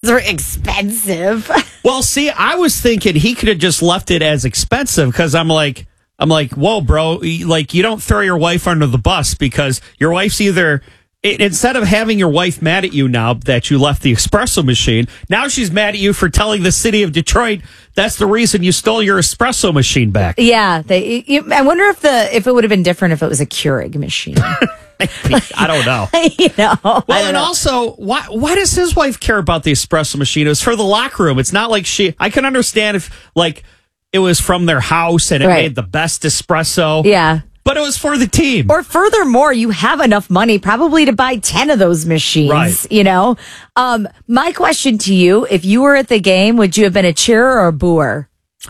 are expensive. Well, see, I was thinking he could have just left it as expensive because I'm like, whoa, bro, like you don't throw your wife under the bus because your wife's either. Instead of having your wife mad at you now that you left the espresso machine, now she's mad at you for telling the city of Detroit that's the reason you stole your espresso machine back. Yeah, I wonder if it would have been different if it was a Keurig machine. I don't know. Well, and also, why does his wife care about the espresso machine? It was for the locker room. It's not like I can understand if like it was from their house and it made the best espresso. Yeah. But it was for the team. Or furthermore, you have enough money probably to buy 10 of those machines, right. My question to you, if you were at the game, would you have been a cheerer or a booer?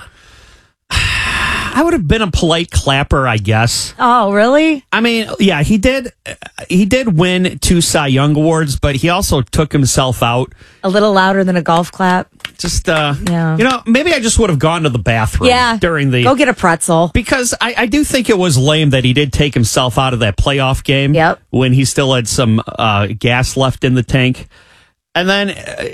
I would have been a polite clapper, I guess. Oh, really? I mean, yeah, he did win 2 Cy Young Awards, but he also took himself out. A little louder than a golf clap? Just, maybe I just would have gone to the bathroom during the... Go get a pretzel. Because I do think it was lame that he did take himself out of that playoff game when he still had some gas left in the tank. And then,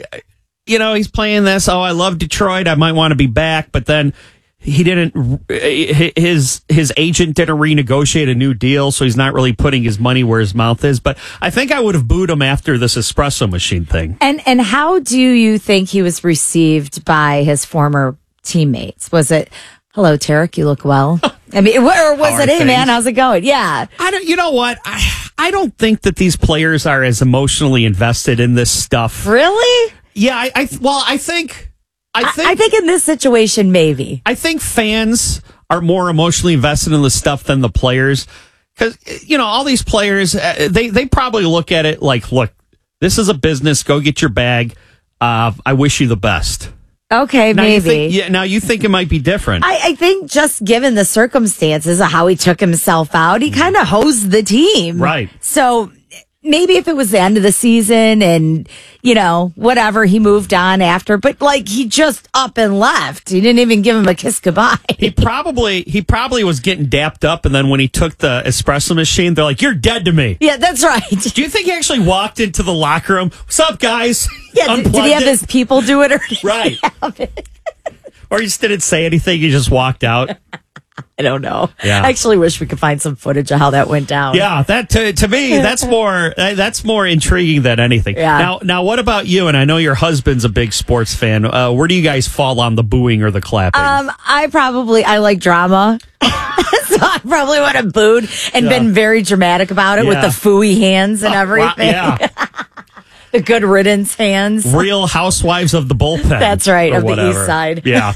he's playing this, I love Detroit, I might want to be back, but then... He didn't. His agent didn't renegotiate a new deal, so he's not really putting his money where his mouth is. But I think I would have booed him after this espresso machine thing. And how do you think he was received by his former teammates? Was it, "Hello, Tarek, you look well"? I mean, or was it, "Hey, man, how's it going"? Yeah. I don't. You know what? I don't think that these players are as emotionally invested in this stuff. Really? Yeah. I think. I think in this situation, maybe. I think fans are more emotionally invested in the stuff than the players. Because, all these players, they probably look at it like, look, this is a business. Go get your bag. I wish you the best. Okay, now maybe. Now you think it might be different. I think just given the circumstances of how he took himself out, he kind of hosed the team. Right. So... maybe if it was the end of the season and, whatever, he moved on after, but like he just up and left. He didn't even give him a kiss goodbye. He probably was getting dapped up, and then when he took the espresso machine, they're like, "You're dead to me." Yeah, that's right. Do you think he actually walked into the locker room? "What's up, guys?" Yeah, did he have his people do it or did right. he have it? Or he just didn't say anything, he just walked out. I don't know. Yeah. I actually wish we could find some footage of how that went down. Yeah, that to me that's more intriguing than anything. Yeah. Now, what about you? And I know your husband's a big sports fan. Where do you guys fall on the booing or the clapping? I like drama. So I probably would have booed and been very dramatic about it with the phooey hands and everything. Yeah. The good riddance hands. Real Housewives of the Bullpen. That's right, of whatever. the East Side. Yeah.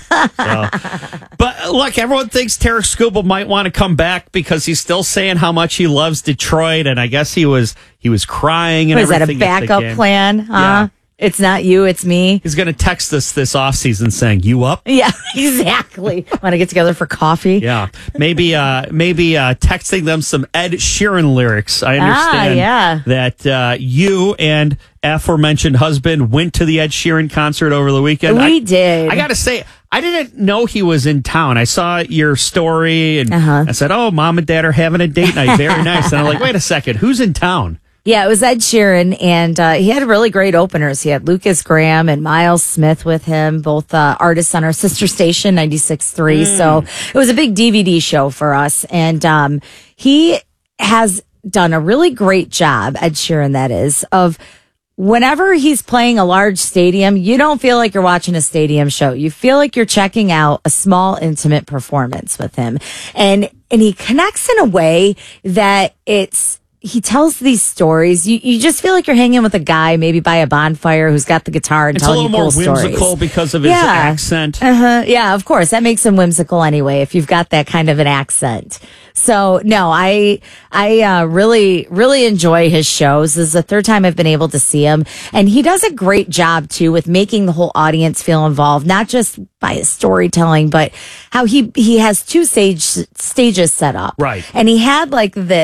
But look, everyone thinks Tarek Skubal might want to come back because he's still saying how much he loves Detroit, and I guess he was crying and everything. Was that a backup plan? Huh? Yeah. It's not you, it's me. He's going to text us this offseason saying, "You up?" Yeah, exactly. Want to get together for coffee? Yeah. Maybe texting them some Ed Sheeran lyrics. I understand that you and aforementioned husband went to the Ed Sheeran concert over the weekend. We did. I got to say, I didn't know he was in town. I saw your story and I said, "Oh, mom and dad are having a date night. Very nice." And I'm like, wait a second, who's in town? Yeah, it was Ed Sheeran, and he had really great openers. He had Lucas Graham and Miles Smith with him, both artists on our sister station, 96.3. So it was a big DVD show for us. And he has done a really great job, Ed Sheeran that is, of whenever he's playing a large stadium, you don't feel like you're watching a stadium show. You feel like you're checking out a small, intimate performance with him. And he connects in a way that he tells these stories. You just feel like you're hanging with a guy, maybe by a bonfire, who's got the guitar and telling you cool stories. It's a little more whimsical because of his accent. Yeah, of course. That makes him whimsical anyway, if you've got that kind of an accent. So, no, I really, really enjoy his shows. This is the third time I've been able to see him. And he does a great job, too, with making the whole audience feel involved, not just by his storytelling, but how he has two stages set up. Right. And he had like this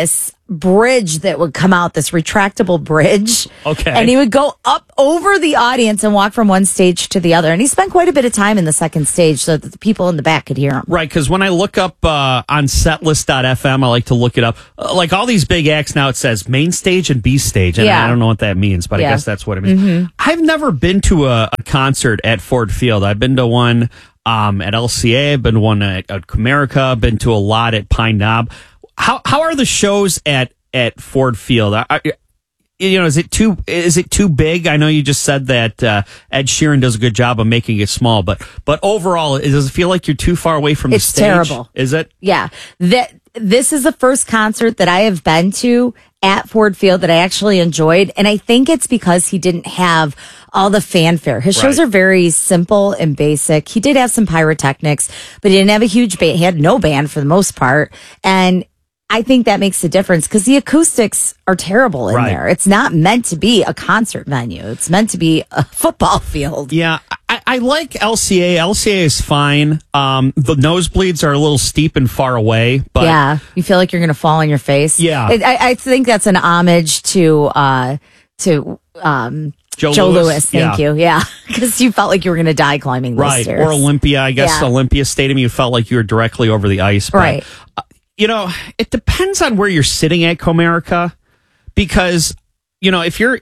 bridge that would come out, this retractable bridge. Okay. And he would go up over the audience and walk from one stage to the other. And he spent quite a bit of time in the second stage so that the people in the back could hear him. Right, because when I look up on setlist.fm, I like to look it up. Like all these big acts now, it says main stage and B stage. And I don't know what that means, but I guess that's what it means. Mm-hmm. I've never been to a concert at Ford Field. I've been to one at LCA. I've been to one at Comerica. I've been to a lot at Pine Knob. How are the shows at Ford Field? Is it too big? I know you just said that Ed Sheeran does a good job of making it small, but overall, does it feel like you're too far away from the stage? It's terrible. Is it? Yeah. This is the first concert that I have been to at Ford Field that I actually enjoyed, and I think it's because he didn't have all the fanfare. His shows are very simple and basic. He did have some pyrotechnics, but he didn't have a huge band. He had no band for the most part, and I think that makes a difference because the acoustics are terrible in there. It's not meant to be a concert venue. It's meant to be a football field. Yeah, I like LCA. LCA is fine. The nosebleeds are a little steep and far away. But yeah, you feel like you're going to fall on your face. Yeah. I think that's an homage to Joe Louis. Thank you. Yeah, because you felt like you were going to die climbing those stairs. Or Olympia. I guess Olympia Stadium, you felt like you were directly over the ice. But, right. It depends on where you're sitting at Comerica, because if you're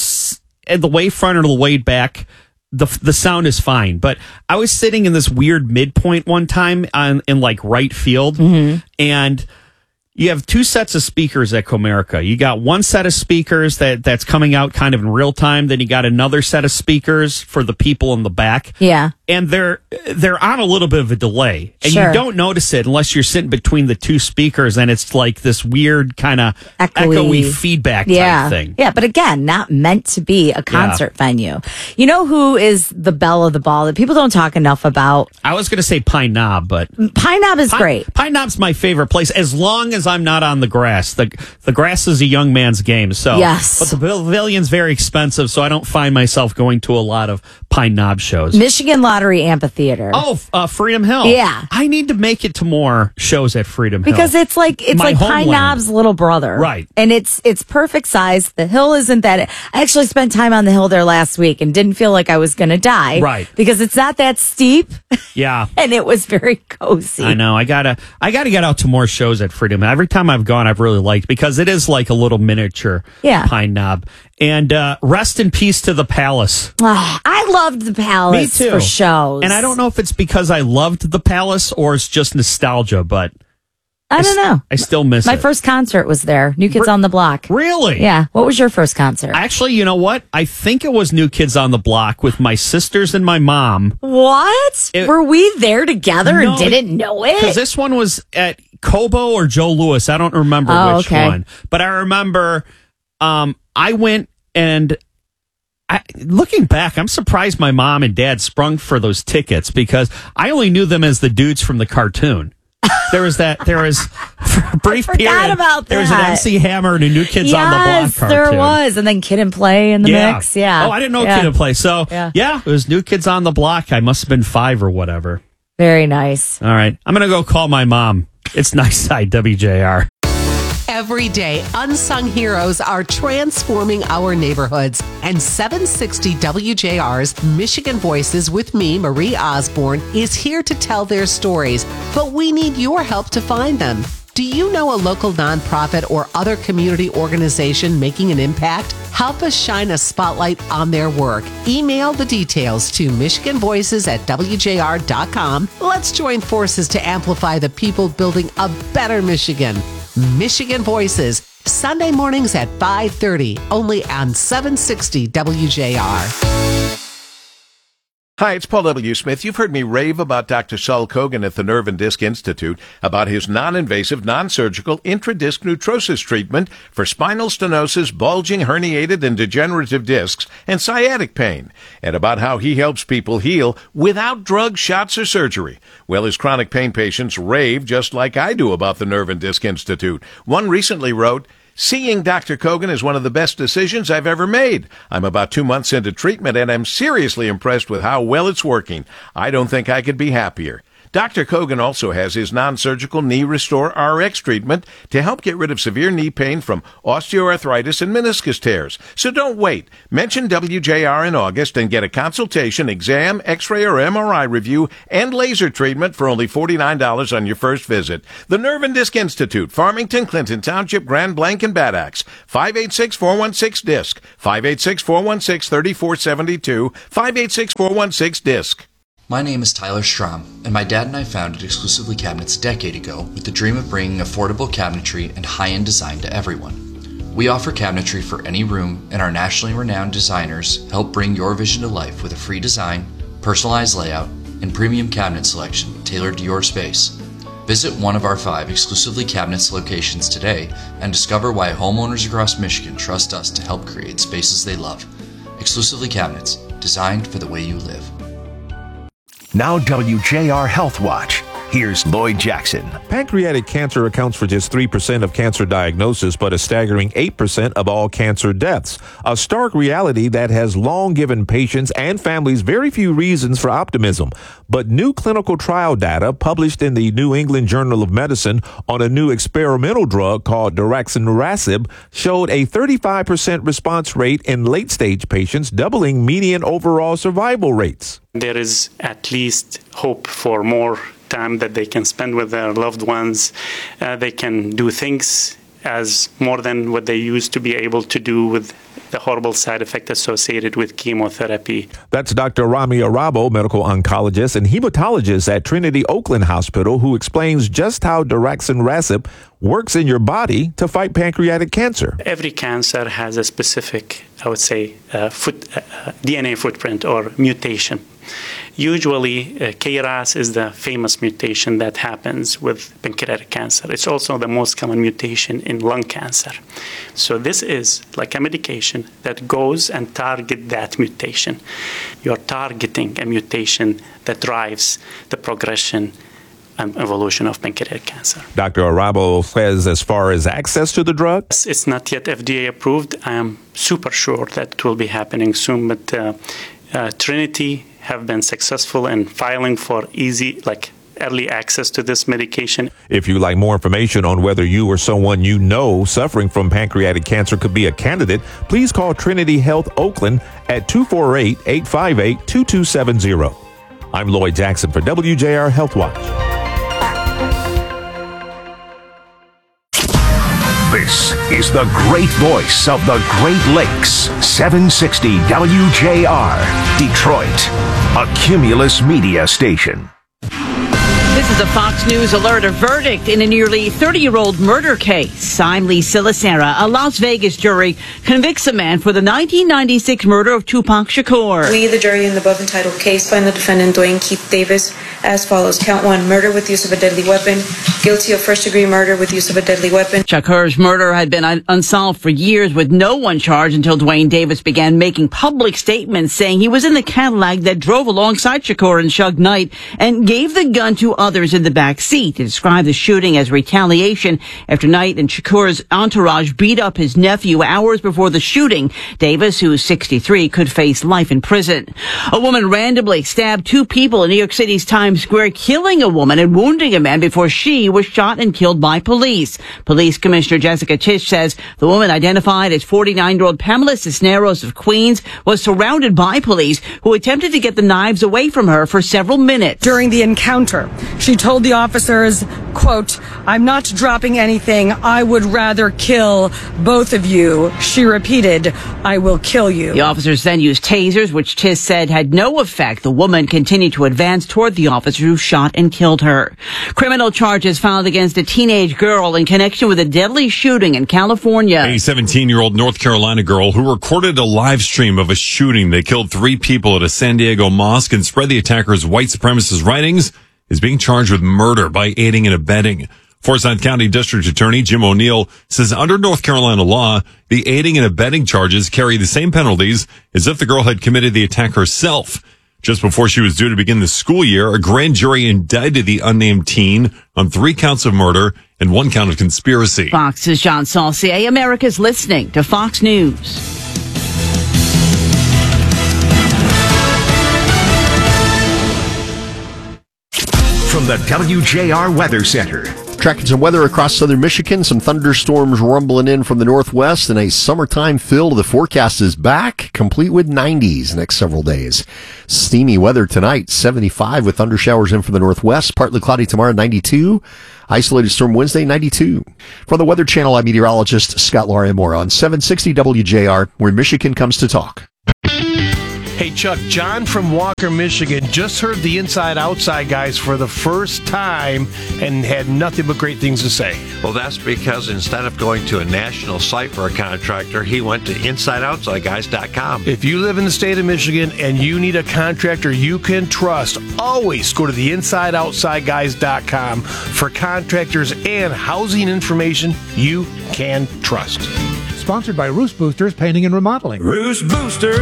at the way front or the way back, the sound is fine. But I was sitting in this weird midpoint one time in like right field, and you have two sets of speakers at Comerica. You got one set of speakers that's coming out kind of in real time. Then you got another set of speakers for the people in the back. Yeah. And they're on a little bit of a delay. And you don't notice it unless you're sitting between the two speakers, and it's like this weird kind of echoey feedback type thing. Yeah, but again, not meant to be a concert venue. You know who is the belle of the ball that people don't talk enough about? I was going to say Pine Knob, but Pine Knob is great. Pine Knob's my favorite place, as long as I'm not on the grass. The grass is a young man's game. So yes. But the pavilion's very expensive, so I don't find myself going to a lot of Pine Knob shows. Michigan Lottery Amphitheater. Oh, Freedom Hill. Yeah. I need to make it to more shows at Freedom Hill. Because it's like Pine Knob's little brother. Right. And it's perfect size. The hill isn't that. I actually spent time on the hill there last week and didn't feel like I was going to die. Right. Because it's not that steep. Yeah. And it was very cozy. I know. I gotta get out to more shows at Freedom. Every time I've gone, I've really liked, because it is like a little miniature Pine Knob. And rest in peace to the Palace. I loved the Palace for shows. And I don't know if it's because I loved the Palace or it's just nostalgia, but I don't know. I still miss it. My first concert was there. New Kids on the Block. Really? Yeah. What was your first concert? Actually, you know what? I think it was New Kids on the Block with my sisters and my mom. What? Were we there together and didn't know it? Because this one was at Cobo or Joe Louis. I don't remember which one. But I remember I went, and looking back, I'm surprised my mom and dad sprung for those tickets, because I only knew them as the dudes from the cartoon. There was for a brief period. About that. There was an MC Hammer and a New Kids on the Block cartoon. There was, and then Kid and Play in the mix. Yeah. Oh, I didn't know Kid and Play. So it was New Kids on the Block. I must have been 5 or whatever. Very nice. All right, I'm gonna go call my mom. It's Nice Side WJR. Every day, unsung heroes are transforming our neighborhoods. And 760 WJR's Michigan Voices with me, Marie Osborne, is here to tell their stories. But we need your help to find them. Do you know a local nonprofit or other community organization making an impact? Help us shine a spotlight on their work. Email the details to michiganvoices@wjr.com. Let's join forces to amplify the people building a better Michigan. Michigan Voices, Sunday mornings at 5:30, only on 760 WJR. Hi, it's Paul W. Smith. You've heard me rave about Dr. Saul Kogan at the Nerve and Disc Institute about his non-invasive, non-surgical intradisc neutrosis treatment for spinal stenosis, bulging, herniated, and degenerative discs, and sciatic pain, and about how he helps people heal without drugs, shots, or surgery. Well, his chronic pain patients rave just like I do about the Nerve and Disc Institute. One recently wrote, "Seeing Dr. Kogan is one of the best decisions I've ever made. I'm about 2 months into treatment, and I'm seriously impressed with how well it's working. I don't think I could be happier." Dr. Kogan also has his non-surgical Knee Restore RX treatment to help get rid of severe knee pain from osteoarthritis and meniscus tears. So don't wait. Mention WJR in August and get a consultation, exam, x-ray, or MRI review and laser treatment for only $49 on your first visit. The Nerve and Disc Institute, Farmington, Clinton Township, Grand Blanc, and Bad Axe. 586-416-DISC. 586-416-3472. 586-416-DISC. My name is Tyler Strom, and my dad and I founded Exclusively Cabinets a decade ago with the dream of bringing affordable cabinetry and high-end design to everyone. We offer cabinetry for any room, and our nationally renowned designers help bring your vision to life with a free design, personalized layout, and premium cabinet selection tailored to your space. Visit one of our 5 Exclusively Cabinets locations today and discover why homeowners across Michigan trust us to help create spaces they love. Exclusively Cabinets, designed for the way you live. Now WJR Health Watch. Here's Lloyd Jackson. Pancreatic cancer accounts for just 3% of cancer diagnosis, but a staggering 8% of all cancer deaths. A stark reality that has long given patients and families very few reasons for optimism. But new clinical trial data published in the New England Journal of Medicine on a new experimental drug called daraxonrasib showed a 35% response rate in late-stage patients, doubling median overall survival rates. There is at least hope for more time that they can spend with their loved ones. They can do things as more than what they used to be able to do with the horrible side effect associated with chemotherapy. That's Dr. Rami Arabo, medical oncologist and hematologist at Trinity Oakland Hospital, who explains just how daraxonrasib works in your body to fight pancreatic cancer. Every cancer has a specific, I would say, DNA footprint or mutation. Usually, KRAS is the famous mutation that happens with pancreatic cancer. It's also the most common mutation in lung cancer. So this is like a medication that goes and targets that mutation. You're targeting a mutation that drives the progression and evolution of pancreatic cancer. Dr. Arabo says as far as access to the drug? It's not yet FDA approved. I am super sure that it will be happening soon, but Trinity have been successful in filing for early access to this medication. If you'd like more information on whether you or someone you know suffering from pancreatic cancer could be a candidate, please call Trinity Health Oakland at 248-858-2270. I'm Lloyd Jackson for WJR Health Watch. This is the great voice of the Great Lakes, 760 WJR, Detroit, a Cumulus media station. This is a Fox News alert. A verdict in a nearly 30-year-old murder case. I'm Lee Silasera. A Las Vegas jury convicts a man for the 1996 murder of Tupac Shakur. We, the jury in the above entitled case, find the defendant Dwayne Keith Davis as follows. Count 1, murder with use of a deadly weapon. Guilty of first-degree murder with use of a deadly weapon. Shakur's murder had been unsolved for years with no one charged until Dwayne Davis began making public statements saying he was in the Cadillac that drove alongside Shakur and Suge Knight and gave the gun to others in the back seat. He described the shooting as retaliation after Knight and Shakur's entourage beat up his nephew hours before the shooting. Davis, who's 63, could face life in prison. A woman randomly stabbed 2 people in New York City's Times Square, killing a woman and wounding a man before she was shot and killed by police. Police Commissioner Jessica Tisch says the woman, identified as 49-year-old Pamela Cisneros of Queens, was surrounded by police who attempted to get the knives away from her for several minutes. During the encounter, she told the officers, quote, "I'm not dropping anything. I would rather kill both of you." She repeated, "I will kill you." The officers then used tasers, which Tisch said had no effect. The woman continued to advance toward the officer who shot and killed her. Criminal charges filed against a teenage girl in connection with a deadly shooting in California. A 17-year-old North Carolina girl who recorded a live stream of a shooting that killed 3 people at a San Diego mosque and spread the attacker's white supremacist writings is being charged with murder by aiding and abetting. Forsyth County District Attorney Jim O'Neill says under North Carolina law, the aiding and abetting charges carry the same penalties as if the girl had committed the attack herself. Just before she was due to begin the school year, a grand jury indicted the unnamed teen on 3 counts of murder and 1 count of conspiracy. Fox's John Saucier. America's listening to Fox News. From from the WJR Weather Center. Tracking some weather across southern Michigan, some thunderstorms rumbling in from the northwest, and a summertime feel to the forecast is back, complete with 90s next several days. Steamy weather tonight, 75 with thundershowers in from the northwest, partly cloudy tomorrow, 92. Isolated storm Wednesday, 92. From the Weather Channel, I'm meteorologist Scott Larimore on 760 WJR, where Michigan comes to talk. Hey, Chuck, John from Walker, Michigan, just heard the Inside Outside guys for the first time and had nothing but great things to say. Well, that's because instead of going to a national site for a contractor, he went to InsideOutsideGuys.com. If you live in the state of Michigan and you need a contractor you can trust, always go to the InsideOutsideGuys.com for contractors and housing information you can trust. Sponsored by Roost Boosters Painting and Remodeling. Roost Boosters.